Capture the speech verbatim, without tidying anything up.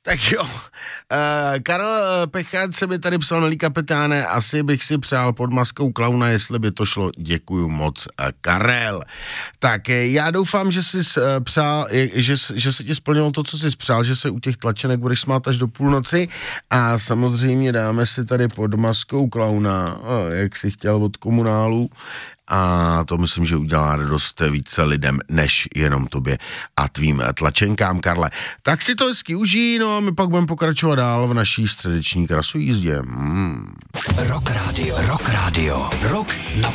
Tak jo, uh, Karel Pechat se mi tady psal, milý kapitáne, asi bych si přál pod maskou klauna, jestli by to šlo, děkuju moc, uh, Karel. Tak já doufám, že jsi uh, přál, že, že se ti splnilo to, co jsi přál, že se u těch tlačenek budeš smát až do půlnoci a samozřejmě dáme si tady pod maskou klauna, uh, jak jsi chtěl od komunálu, a to myslím, že udělá radost více lidem, než jenom tobě a tvým tlačenkám, Karle. Tak si to hezky užij, no a my pak budeme pokračovat dál v naší středeční krasojízdě. Hmm. Rock Radio, Rock Radio, Rock na